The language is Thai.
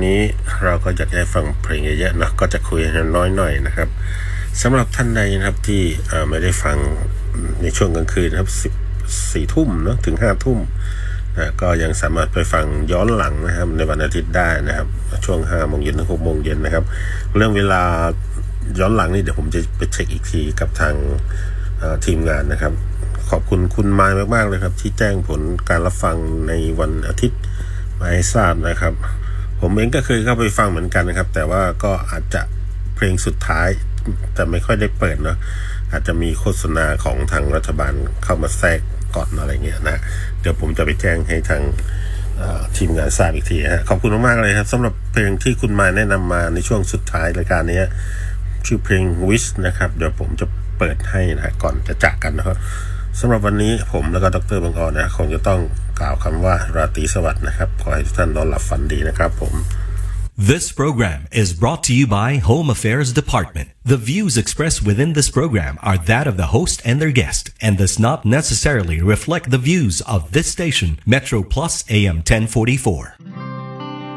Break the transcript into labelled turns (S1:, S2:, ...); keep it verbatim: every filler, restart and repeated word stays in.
S1: นี้เราก็อยากให้ฟังเพลงเยอะๆนะก็จะคุยน้อยหน่อยนะครับสำหรับท่านใดนะครับที่ไม่ได้ฟังในช่วงกลางคืนนะครับสิบสี่ทุ่มเนาะถึงห้าทุ่มนะก็ยังสามารถไปฟังย้อนหลังนะครับในวันอาทิตย์ได้นะครับช่วงห้าโมงเย็นถึงหกโมงเย็นนะครับเรื่องเวลาย้อนหลังนี่เดี๋ยวผมจะไปเช็คอีกทีกับทางทีมงานนะครับขอบคุณคุณมายมากๆเลยครับที่แจ้งผลการรับฟังในวันอาทิตย์มาให้ทราบนะครับผมเองก็เคยเข้าไปฟังเหมือนกันนะครับแต่ว่าก็อาจจะเพลงสุดท้ายแต่ไม่ค่อยได้เปิดเนาะอาจจะมีโฆษณาของทางรัฐบาลเข้ามาแทรกก่อนอะไรเงี้ยนะเดี๋ยวผมจะไปแจ้งให้ทางทีมงานทราบอีกทีฮะขอบคุณมากๆเลยครับสำหรับเพลงที่คุณมายแนะนำมาในช่วงสุดท้ายรายการนี้ชื่อเพลง Wish นะครับเดี๋ยวผมจะเปิดให้นะก่อนจะจากกันนะครับสำหรับวันนี้ผมแล้วก็ดร.บังออนนะคงจะต้องกล่าวคำว่าราตรีสวัสดิ์นะครับขอให้ทุกท่านนอนหลับฝันดีนะครับผม
S2: This program is brought to you by Home Affairs Department. The views expressed within this program are that of the host and their guest and does not necessarily reflect the views of this station, Metro Plus A M ten forty-four.